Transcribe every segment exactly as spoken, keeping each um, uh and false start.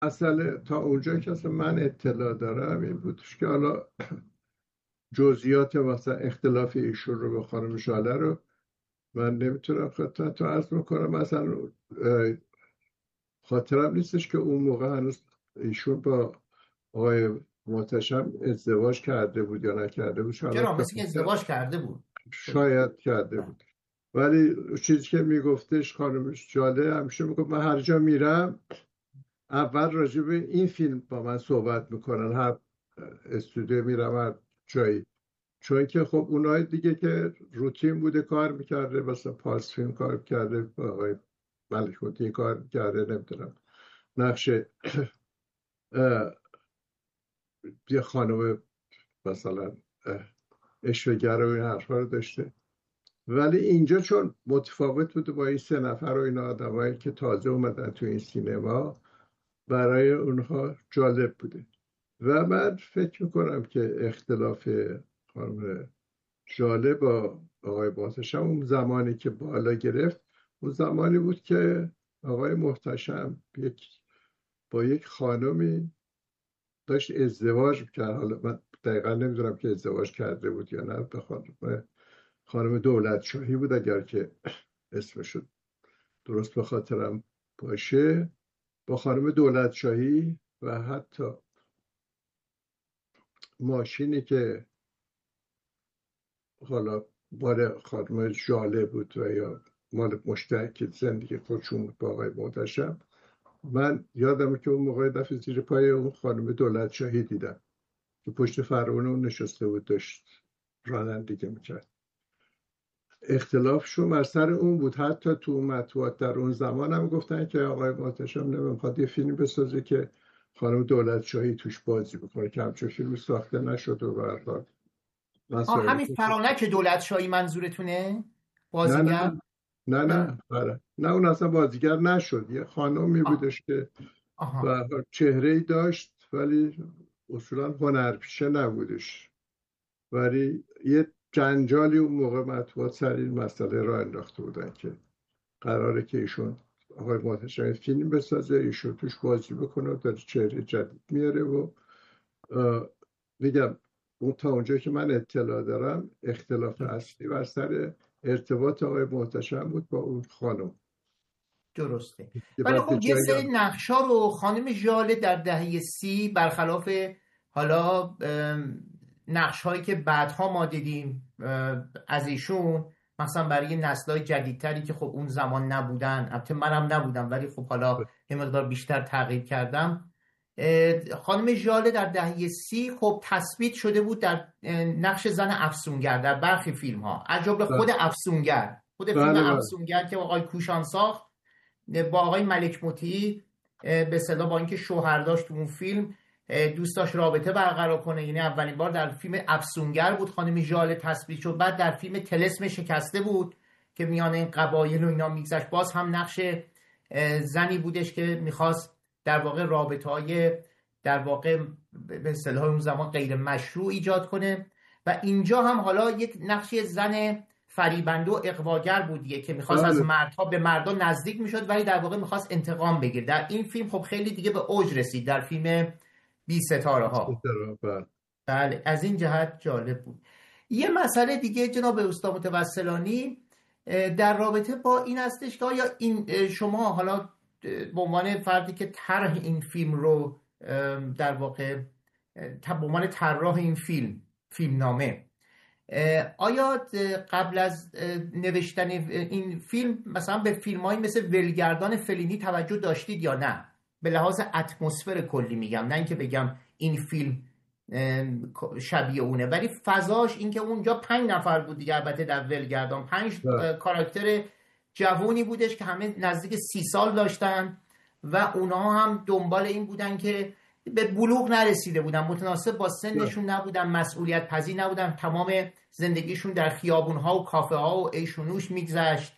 اصلا تا اونجا که اصلا من اطلاع دارم این بودش که حالا جزئیات مثلا اختلاف ایشون رو با خانم ژاله رو من نمیتونم خدمت رو عرض میکنم. مثلا خاطرم نیستش که اون موقع هنوز ایشون با آقای محتشم ازدواج کرده بود یا نکرده بود. چرا؟ مثل که ازدواج کرده بود. شاید کرده بود. ولی چیزی که میگفتش خانم ژاله همیشه میگفت من هر جا میرم اول راجع به این فیلم با من صحبت میکنن، هر استودیو میرم هر جایی، چون که خب اونای دیگه که روتین بوده کار میکرده، مثلا پارس فیلم کار کرده، آقای ملکوتی کار میکرده، نمیدونم نقشه یه خانم مثلا اشوگر و این حرفا رو داشته. ولی اینجا چون متفاوت بوده با این سه نفر و این آدمایی که تازه اومدن تو این سینما، برای اونها جالب بوده. و من فکر میکنم که اختلاف خانم ژاله با آقای محتشم اون زمانی که بالا گرفت اون زمانی بود که آقای محتشم یک با یک خانمی داشت ازدواج میکرد. حالا من دقیقا نمیدونم که ازدواج کرده بود یا نه. به خانم خانم دولت شاهی بود اگر که اسمشو درست به خاطرم باشه، با خانم دولت شاهی. و حتی ماشینی که حالا مال خانم ژاله بود و یا مال مشترک زندگی خودشون بود با آقای محتشم، من یادمه که اون موقع دفعه زیر پای اون خانم دولت شاهی دیدم که پشت فرمون اون نشسته بود داشت رانندگی میکرد. اختلافشون از سر اون بود. حتی تو مطبوعات در اون زمان هم گفتن که آقای محتشم نمیخواد یه فیلم بسازه که خانم دولت شاهی توش بازی بکنه، که همچون فیلم ساخته نشد. و برحال آه همین فرانک دولت شاهی منظورتونه؟ بازیگر؟ نه نه نه نه نه نه اون اصلا بازیگر نشد. یه خانمی بودش که و چهره‌ای داشت ولی اصولا هنرپیشه نبودش. ولی یه جنجالی اون موقع مطبوعات سر این مسئله را انداخته بودن که قراره که ایشون آقای محتشم فیلم بسازه، ایشون توش بازی بکنه و داره چهره جدید میاره. و میگم اون تا اونجا که من اطلاع دارم اختلاف اصلی بر سر ارتباط آقای محتشم بود با اون خانم. درسته. ولی خب یه سری نقشا رو خانم ژاله در دهه سی برخلاف حالا نقش هایی که بعدها ما دیدیم از ایشون، مثلا برای نسل‌های جدیدتری که خب اون زمان نبودن، البته منم نبودم ولی خب حالا یه مقدار بیشتر تغییر کردم، خانم ژاله در دهه سی خب تثبیت شده بود در نقش زن افسونگر در برخی فیلم ها، از جمله خود افسونگر، خود فیلم افسونگر که آقای کوشان ساخت با آقای ملک مطیعی، به اصطلاح با اینکه شوهر داشت تو اون فیلم دوست داشت رابطه برقرار کنه. یعنی اولین بار در فیلم افسونگر بود خانم ژاله تثبیت شد. بعد در فیلم طلسم شکسته بود که میان این قبایل و اینا میگذشت، باز هم نقش زنی بودش که میخواست در واقع رابطه‌های در واقع به اصطلاح اون زمان غیر مشروع ایجاد کنه. و اینجا هم حالا یک نقش زن فریبنده و اغواگر بود دیگه که میخواست از مردها به مردا نزدیک میشد ولی در واقع میخواست انتقام بگیره. در این فیلم خب خیلی دیگه به اوج رسید در فیلم بی ستاره ها. بله از این جهت جالب بود. یه مسئله دیگه جناب استاد متوسلانی در رابطه با این هستش که آیا این شما حالا به عنوان فردی که طرح این فیلم رو در واقع به عنوان طراح این فیلم فیلمنامه، آیا قبل از نوشتن این فیلم مثلا به فیلم‌هایی مثل ولگردان فلینی توجه داشتید یا نه؟ به لحاظ اتمسفر کلی میگم، نه اینکه بگم این فیلم شبیه اونه، ولی فضاش این که اونجا پنج نفر بود دیگه، البته در ولگردان پنج کاراکتر جوونی بودش که همه نزدیک سی سال داشتن و اونها هم دنبال این بودن که به بلوغ نرسیده بودن، متناسب با سنشون نبودن، مسئولیت پذیر نبودن، تمام زندگیشون در خیابون‌ها و کافه ها و عیش و نوش میگذشت.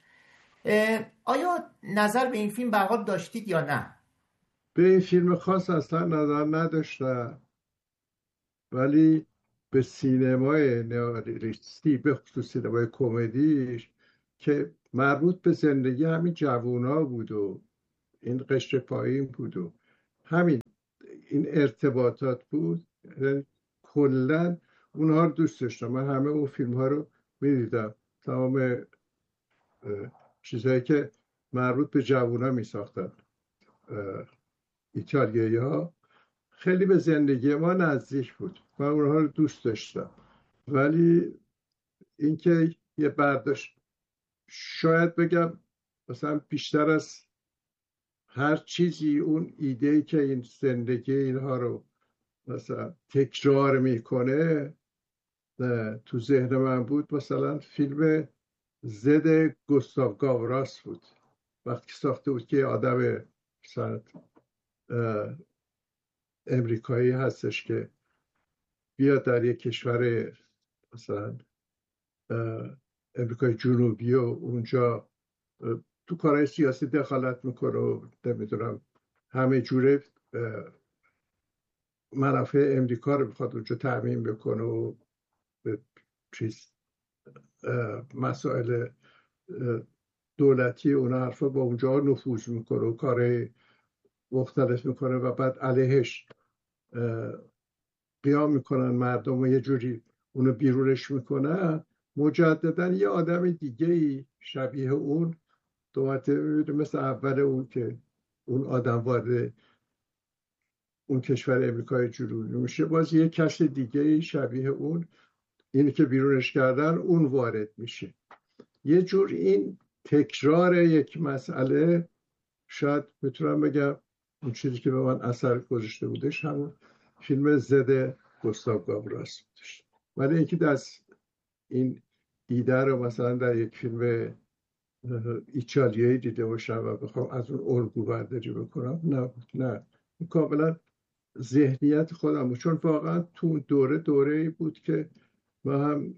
آیا نظر به این فیلم به هر حال داشتید یا نه؟ به این فیلم خاص اصلا نظر نداشتم، ولی به سینمای نئوریالیستی به خصوص سینمای کمدیش که مربوط به زندگی همین جوونا بود و این قشر پایین بود و همین این ارتباطات بود. کلا اونها رو دوست داشتم. من همه اون فیلم ها رو میدیدم، تمام چیزهایی که مربوط به جوونا می ساختن ایتالیایی ها خیلی به زندگی ما نزدیک بود. من اونها رو دوست داشتم. ولی اینکه یه برداشت، شاید بگم مثلا بیشتر از هر چیزی اون ایده‌ای که این زندگی اینها رو مثلا تکرار میکنه تو ذهن من بود، مثلا فیلم زد گوستاو گاوراس بود. وقتی ساخته بود که آدم مثلا امریکایی هستش که بیاد در یک کشور مثلا امریکای جنوبی و اونجا تو کارهای سیاسی دخالت میکنه و نمیدونم همه جوره منافع امریکا رو میخواد اونجا تأمین بکنه و به چیز مسائل دولتی اون حرفا با اونجا نفوذ میکنه و کار مختلف میکنه و بعد علیهش قیام میکنن مردم و یه جوری اونو بیرونش میکنن. مجددا یه آدم دیگه ای شبیه اون دوباره میبینه مثل اول اون که اون آدم وارد اون کشور امریکای جنوبی میشه، باز یه کس دیگه ای شبیه اون، اینی که بیرونش کردن، اون وارد میشه. یه جور این تکرار یک مسئله، شاید بتونم بگم اون چیزی که به من اثر گذاشته بودش همون فیلم زد گوستاو گاوراس بودش. ولی اینکه دست این ایده رو مثلا در یک فیلم ایتالیایی دیده باشم و بخوام از اون الگو برداری بکنم، نه نه کاملا ذهنیت خودم بود. چون واقعا تو دوره دوره بود که ما هم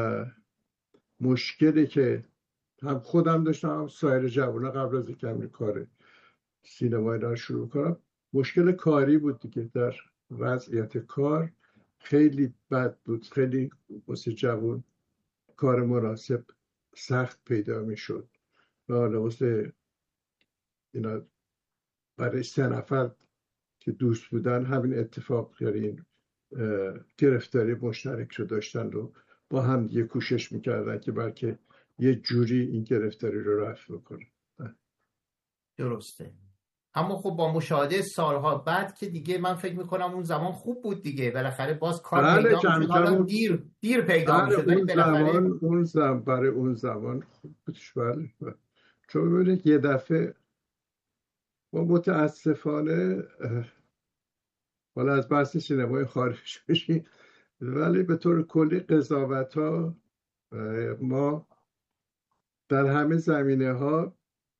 مشکلی که هم خودم داشتم هم سایر جوانه قبل از اینکه کار سینمایی را شروع کنم، مشکل کاری بود دیگه. در وضعیت کار خیلی بد بود، خیلی واسه جوان کار مناسب سخت پیدا می شد و حالا واسه اینا برای سه نفر که دوست بودن همین اتفاق، یعنی این گرفتاری مشترک رو داشتن و با هم دیگه کوشش میکردن که بلکه یه جوری این گرفتاری رو رفع بکنن. درسته. اما خب با مشاهده سالها بعد که دیگه من فکر میکنم اون زمان خوب بود دیگه، بالاخره باز کار بله پیدا میشد، حالا دیر دیر پیدا بله میشد ولی اون بالاخره. زمان اون زمان برای اون زمان خوب بودش. بله چون ببینید یه دفعه ما متاسفانه، حالا از بحث سینمای خارج بشیم، ولی به طور کلی قضاوت ها ما در همه زمینه ها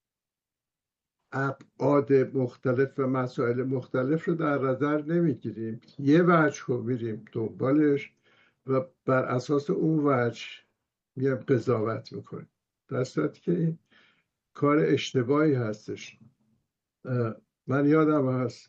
ابعاد مختلف و مسائل مختلف رو در نظر نمیگیریم. یه وجه رو میریم دنبالش و بر اساس اون وجه میام قضاوت میکنیم، در صورتی که این کار اشتباهی هستش. من یادم هست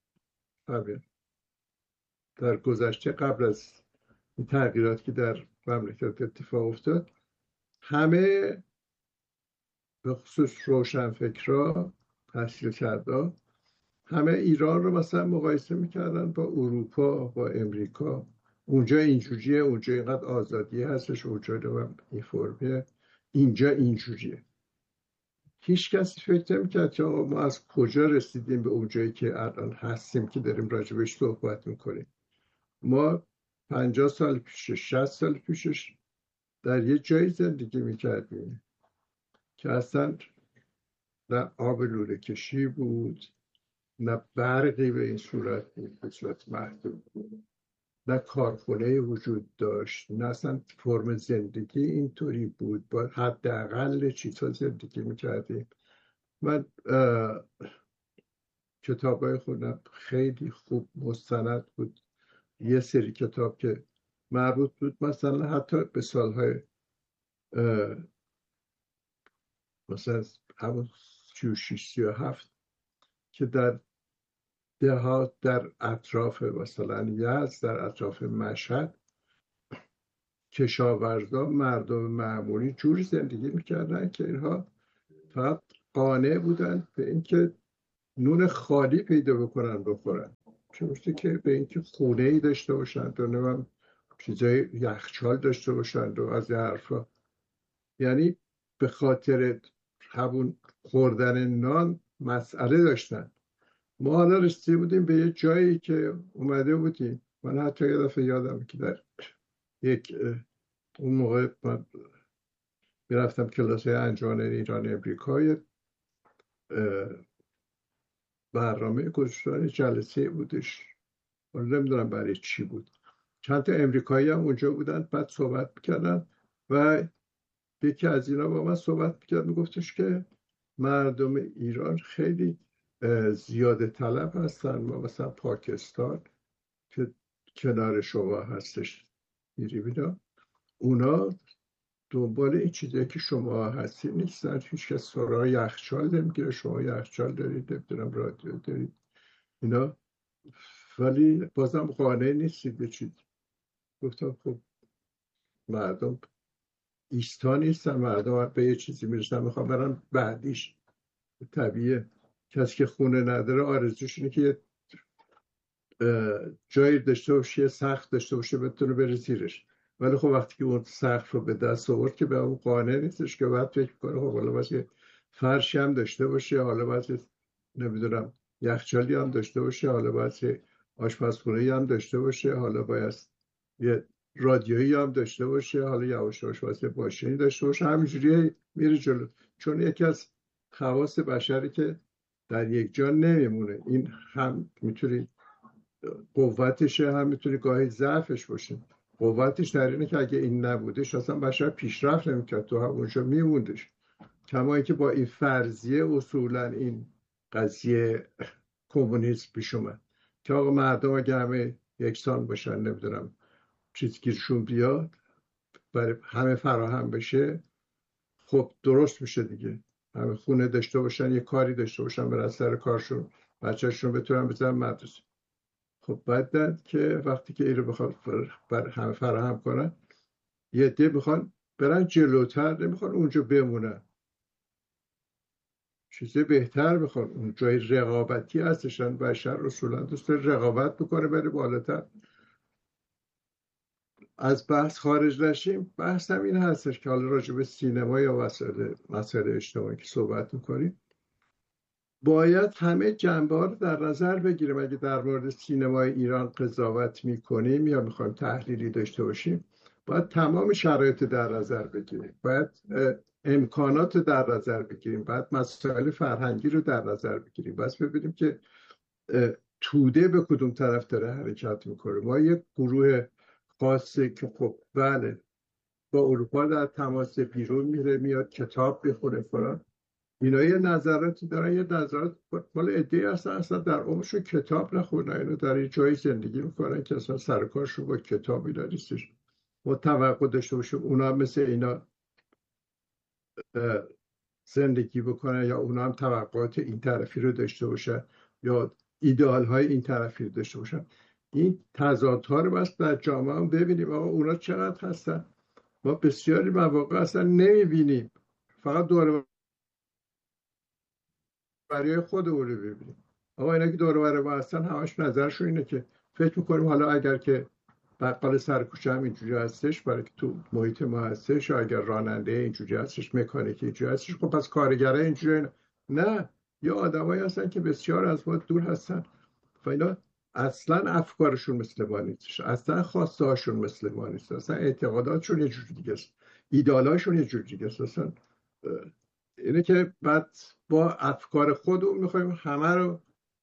در گذشته قبل از این تغییرات که در مملکت اتفاق افتاد، همه به خصوص روشنفکرا تحصیل کرده همه ایران رو مثلا مقایسه میکردن با اروپا، با امریکا. اونجا اینجوریه، اونجا اینقدر آزادی هستش، اونجا رو این فرمیه، اینجا اینجوریه. هیچ کسی فکر نمیکرد که ما از کجا رسیدیم به اونجایی که الان هستیم که داریم راجبش صحبت میکنیم. ما پنجاه سال پیشش، شصت سال پیشش در یه جایی زندگی میکردیم که اصلا نه آب لوله کشی بود، نه برقی به این صورت بود، به صورت محدود بود، نه کارخونه وجود داشت، نه اصلا فرم زندگی اینطوری بود. با حداقل چیزها زندگی میکردیم. من کتابای خودم خیلی خوب مستند بود. یه سری کتاب که مربوط بود مثلا حتی به سالهای مثلا همون سی و شش سی و هفت که در دهات در اطراف مثلا یزد، در اطراف مشهد، کشاورزا، مردم معمولی جوری زندگی میکردن که اینها فقط قانع بودن به اینکه نون خالی پیدا بکنن بخورن، چه بسته که به اینکه خونه ای داشته باشن و نمیم چیزای یخچال داشته باشن و از این حرفا. یعنی به خاطر همون خوردن نان مسئله داشتن. ما حالا رسیده بودیم به یه جایی که اومده بودیم، من حتی یه دفعه یادم که در یک اون موقع من میرفتم کلاس انجمن ایران امریکای، برنامه گذاشتن جلسه بودش، من نمیدونم برای چی بود، چند تا امریکایی هم اونجا بودن، بعد صحبت میکردن و یکی از اینا با من صحبت میکرد، میگفتش که مردم ایران خیلی زیاده طلب هستن، ما مثلا پاکستان که کنار شما هستش میری بینا، اونا دنبال این چیزی که شما هستی نیستن، هیچ کس سراغ یخچال نمیگیره، شما یخچال دارید، نمیدونم رادیو دارید اینا، ولی بازم قانع نیستید به چیز. گفتم خب مردم ایستا نیستن، مردم به یه چیزی میرسن میخوام برن بعدیش. طبیعیه کسی که خونه نداره آرزوش اینه که جایی داشته باشه، سقف داشته باشه بتونه بره زیرش، ولی خب وقتی که اون سقف رو به دست آورد که به اون قانع نیستش، که بعد فکر کنه خب حالا باید فرشی هم داشته باشه، حالا باید نمیدونم یخچالی هم داشته باشه، حالا باید آشپزخونه هم داشته باشه، حالا باید یه رادیویی هم داشته باشه، حالا یواش یواش باید ماشینی داشته باشه، همینجوری میره جلو. چون یکی از خواص بشری که در یک جا نمیمونه، این هم میتونی قوتشه هم میتونه گاهی ضعفش باشه. قوتش در اینه که اگه این نبودش اصلا بشر پیشرفت نمیکرد، تو همونجا میموندش. کما اینکه با این فرضیه اصولا این قضیه کمونیسم پیش اومد که آقا مردم اگه همه یکسان باشن، نمیدونم چیز گیرشون بیاد، برای همه فراهم بشه، خب درست میشه دیگه، همه خونه داشته باشن، یه کاری داشته باشن، برن سر کارشون، بچه‌شون بتونن بزنن مدرسه. خب بعد که وقتی که این رو بخواد بر همه فراهم کنن، یه عده میخوان برن جلوتر، نمیخوان اونجا بمونن، چیزی بهتر میخوان، اون جای رقابتی هستشن، بشر اصولا دوست رقابت بکنه بره بالاتر. از بحث خارج نشیم، بحث هم این هستش که حالا راجع به سینما یا مسائل مسائل اجتماعی که صحبت میکنیم، باید همه جنبه ها رو در نظر بگیریم. اگه در مورد سینمای ایران قضاوت میکنیم یا میخوایم تحلیلی داشته باشیم، باید تمام شرایط در نظر بگیریم، باید امکانات در نظر بگیریم، باید مسائل فرهنگی رو در نظر بگیریم، بس ببینیم که توده به کدوم طرف داره حرکت میکنه. ما یک گروه خاصه که خب بله با اروپا در تماس، بیرون میره میاد کتاب بخونه فلان، اینا یه نظراتی دارن، یه نظرات مال عده‌ای هستن اصلا در عمرشون کتاب نخوندن، اینا در یه جایی زندگی میکنن که اصلا سر کارشون با کتاب اینا نیستش. ما توقع داشته باشیم اونا مثل اینا زندگی بکنن، یا اونا هم توقعات این طرفی رو داشته باشن یا ایدئال های این طرفی رو داشته باشن. این تضادها رو بس در جامعه هم ببینیم آقا اونا چقدر هستن. ما بسیاری مواقع اصلا نمیبینیم، فقط دور برای خودمون رو ببینیم. آقا اینا که دور و بر ما هستن همش نظرشون اینه که فکر میکنیم حالا اگر که بقال سرکوچه هم اینجوری هستش، برای که تو محیط ما هستش، یا اگر راننده اینجوری هستش، مکانیکی اینجوری هستش، خب پس کارگره اینجوری. نه، یا آدمایی هستن که بسیار از ما دور هستن و اینا اصلا افکارشون مثل ما نیستش، اصلا خواسته هاشون مثل ما نیست، اصلا اعتقاداتشون یه جوری دیگه است، ایدالاشون یه جوری دیگه است. اصلا اینه که بعد با افکار خودمون میخوایم همه رو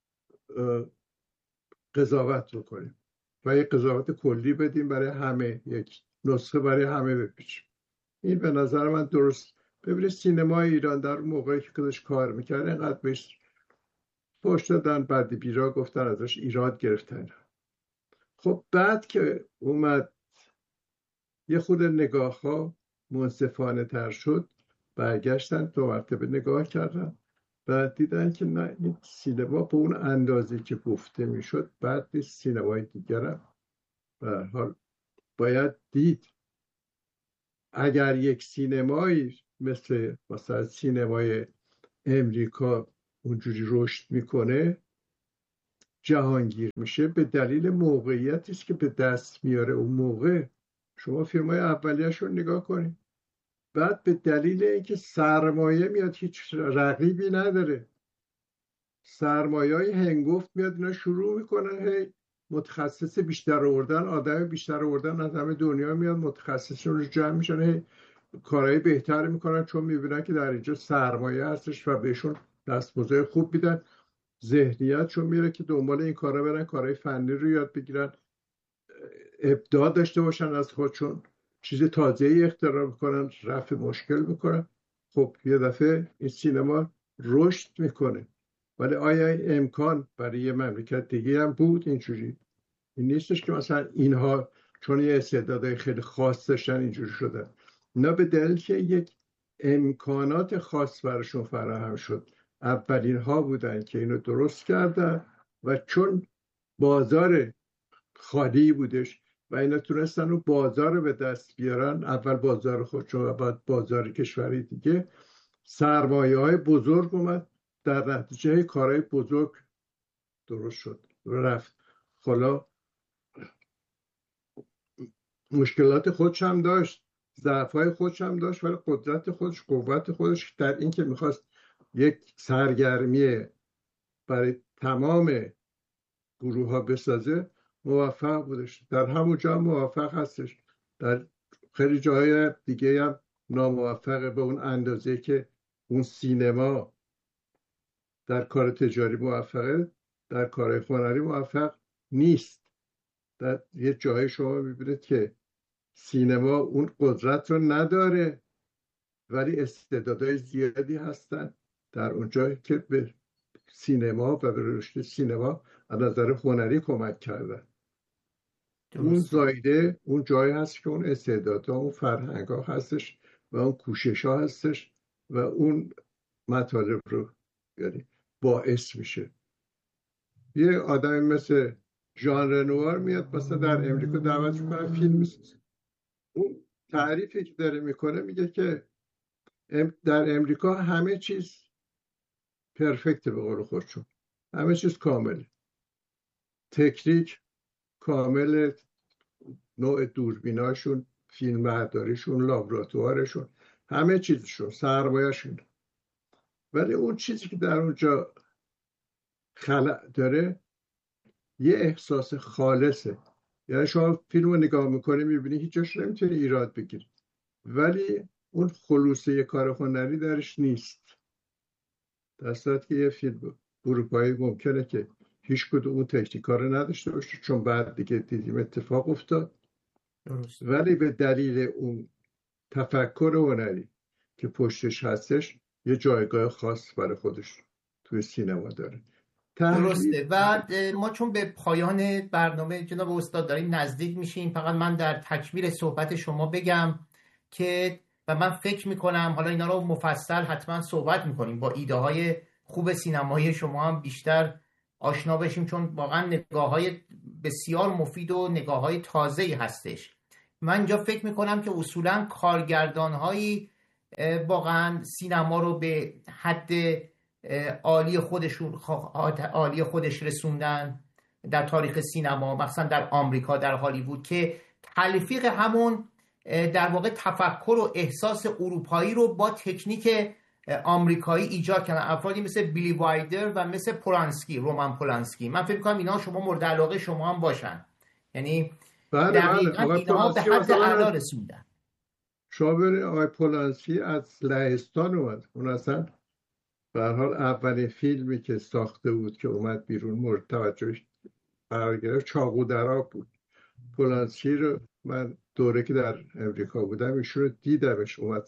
قضاوت بکنیم و یک قضاوت کلی بدیم برای همه، یک نسخه برای همه بپیچیم. این به نظر من درست. ببینید سینمای ایران در موقعی که خودش کار میکرد اینقدر بهش پشت دادن، بعد بیرا گفتن، ازش ایراد گرفتن. خب بعد که اومد یه خود نگاه ها منصفانه تر شد، برگشتن دو مرتبه نگاه کردن و دیدن که نه، این سینما به اون اندازه که گفته میشد بعد نیست، سینمای دیگرم به هر حال باید دید. اگر یک سینمایی مثل مثلا سینمای امریکا اونجوری رشد میکنه جهانگیر میشه به دلیل موقعیتی است که به دست میاره اون موقع. شما فیلم‌های اولیه‌اش رو نگاه کنید، بعد به دلیل اینکه سرمایه میاد، هیچ رقیبی نداره، سرمایه های هنگفت میاد، اینا شروع میکنن هی متخصص بیشتر آوردن، آدم بیشتر آوردن از همه دنیا میاد، متخصصشون رو جمع میشن، هی کارهای بهتر میکنن، چون میبینن که در اینجا سرمایه هستش و بهشون دستمزد خوب میدن، ذهنیتشون میره که دنبال این کارا برن، کارهای فنی رو یاد بگیرن، ابداع داشته باشن از خودشون، چیز تازه‌ای اختراع میکنن، رفع مشکل میکنن. خب یه دفعه این سینما رشد میکنه. ولی آیا این امکان برای یه مملکت دیگه هم بود اینجوری؟ این نیستش که مثلا اینها چون یه استعدادهای خیلی خاص داشتن اینجوری شدن. نه، به دلیل که یک امکانات خاص براشون فراهم شد، اولین ها بودن که اینو درست کردن و چون بازار خالی بودش و اینا تونستن رو بازار رو به دست بیارن، اول بازار خودشون و بعد بازار کشوری دیگه، سرمایه های بزرگ اومد، در نتیجه کارهای بزرگ درست شد و رفت. حالا مشکلات خودش هم داشت، ضعف‌های خودش هم داشت، ولی قدرت خودش، قوت خودش در این که میخواست یک سرگرمی برای تمام گروه ها بسازه موفق بودش. در همون جا موفق هستش، در خیلی جاهای دیگه هم ناموفقه به اون اندازه که اون سینما در کار تجاری موفقه، در کار هنری موفق نیست. در یه جای شما میبینید که سینما اون قدرت رو نداره ولی استعدادهای زیادی هستن در اونجایی که به سینما و به رشد سینما از نظر هنری کمک کردن. اون زایده اون جایی هست که اون استعدادها، اون فرهنگ ها هستش و اون کوشش ها هستش و اون مطالب رو یعنی باعث میشه. یه آدمی مثل ژان رنوار میاد مثلا در امریکا دعوت میکنه فیلم میسازه. اون تعریفی که داره میکنه میگه که در امریکا همه چیز پرفکته، به قول خودشون همه چیز کامله، تکنیک کامله، نوع دوربیناشون، فیلم برداریشون، لابراتوارشون، همه چیزشون، سرمایه‌شون. ولی اون چیزی که در اونجا خلأ داره یه احساس خالصه. یعنی شما فیلم رو نگاه میکنی میبینی هیچ جاش نمیتونی ایراد بگیری، ولی اون خلوصه یه کار هنری درش نیست. در صورتی که یه فیلم اروپایی ممکنه که هیچ کدوم اون تکنیکا رو نداشته باشه، چون بعد دیگه دیدیم اتفاق افتاد. درست. ولی به دلیل اون تفکر هنری که پشتش هستش یه جایگاه خاص برای خودش توی سینما داره. درسته. و ما چون به پایان برنامه جناب استاد داریم نزدیک میشیم، فقط من در تکمیل صحبت شما بگم که و من فکر میکنم حالا اینا رو مفصل حتما صحبت میکنیم، با ایده های خوب سینمایی شما هم بیشتر آشنا بشیم، چون واقعا نگاه های بسیار مفید و نگاه های تازه‌ای هستش. من اینجا فکر میکنم که اصولا کارگردان هایی واقعا سینما رو به حد عالی خودشون عالی خودش رسوندن در تاریخ سینما، مثلا در آمریکا، در هالیوود، که تلفیق همون در واقع تفکر و احساس اروپایی رو با تکنیک آمریکایی ایجاد کردن. افرادی مثل بیلی وایدر و مثل پولانسکی، رومان پولانسکی. من فکر می‌کنم اینا شما مورد علاقه شما هم باشن، یعنی دقیقاً اینا به حد اعلی رسوندن. شما ببینید آقای پولانسکی از لهستان اومد، اون اصلا به هر حال اولین فیلمی که ساخته بود که اومد بیرون مورد توجهش قرار گرفت چاقو در آب بود. پولانسکی رو من دوره که در امریکا بودم ایشون رو دیدمش، اومد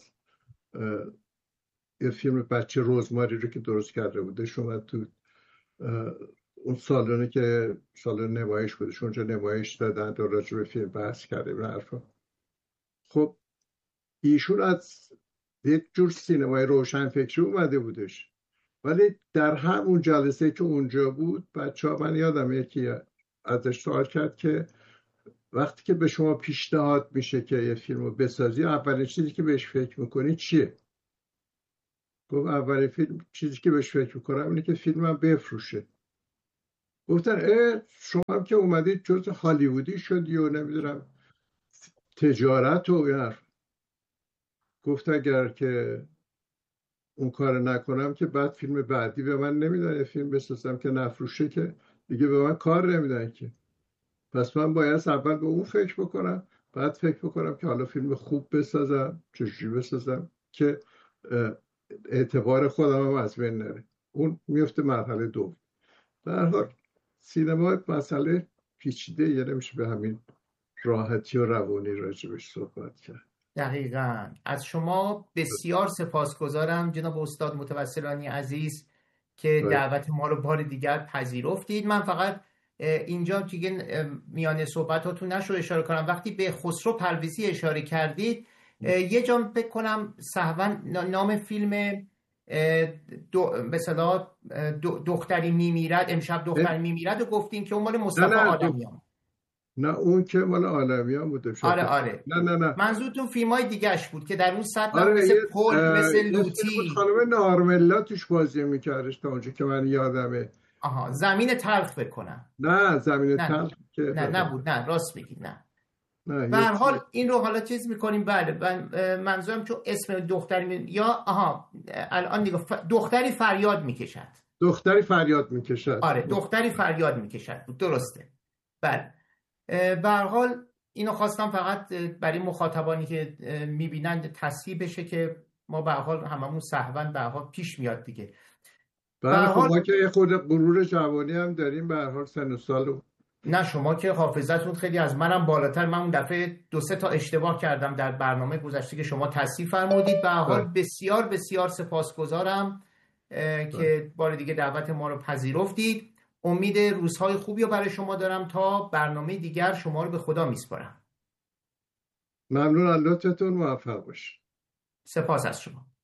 یه فیلم بچه رزماری رو که درست کرده بودش اومد تو اون سالونه که سالن نمایش بودش، اونجا نمایش دادن و راجع به فیلم بحث کردیم و حرفا. خب ایشون از یک جور سینمای روشنفکری اومده بودش، ولی در همون جلسه که اونجا بود بچه ها، من یادم یکی ازش سوال کرد که وقتی که به شما پیشنهاد میشه که یه فیلم رو بسازی، اولین چیزی که بهش فکر میکنی چیه؟ گفت اولین فیلم چیزی که بهش فکر میکنم اینه که فیلمم بفروشه. گفتن اه شما هم که اومدید جز هالیوودی شدی و نمیدونم تجارت و این حرف. گفت اگر که اون کار نکنم که بعد فیلم بعدی به من نمیدن فیلم بسازم که نفروشه که دیگه به من کار نمیدن که. پس من باید اول به اون فکر بکنم، بعد فکر بکنم که حالا فیلم خوب بسازم، چجوری بسازم که اعتبار خودم هم از بین نره. اون میفته مرحله دوم. در هر حال سینما مسئله پیچیده، یه نمیشه به همین راحتی و روانی راجبش صحبت کرد. دقیقاً. از شما بسیار سپاسگزارم جناب استاد متوسلانی عزیز که دعوت ما رو بار دیگر پذیرفتید. من فقط اینجا دیگه میان صحبتاتون نشد اشاره کنم، وقتی به خسرو پرویزی اشاره کردید یه جا فکر کنم سهوا نام فیلم مثلا دختری میمیرد، امشب دختری میمیرد و گفتین که اون مال مصطفی آدمیان. نه اون که مال عالمیان بوده. آره آره نه نه نه منظورتون فیلمای دیگه‌اش بود که در اون سطح آره مثل پل، مثل لوتی. خانم نارملا توش بازی میکردش تا اونجا که من یادمه. آها زمین تلخ بکنم. نه زمین نه. تلخ که نه نبود. نه راست میگی. نه نه به هر حال این رو حالا چیز میکنیم. بله منظورم چون اسم دختری می... یا آها الان دیگه ف... دختری فریاد میکشد. دختری فریاد میکشد. آره دختری فریاد میکشد بود. درسته. بله به هر حال اینو خواستم فقط برای مخاطبانی که میبینند تصحیح بشه که ما به هر حال هممون سهوا به هر حال پیش میاد دیگه. بله خب ما که خود غرور جوانی هم داریم به هر حال سن و سال. نه شما که حافظتون خیلی از منم بالاتر. من اون دفعه دو سه تا اشتباه کردم در برنامه گذشته که شما تصحیح فرمودید. به هر حال بسیار بسیار سپاسگزارم که بار دیگه دعوت ما رو پذیرفتید. امید روزهای خوبی رو برای شما دارم. تا برنامه دیگر شما رو به خدا میسپارم. ممنون از لطفتون. موفق باشید. سپاس از شما.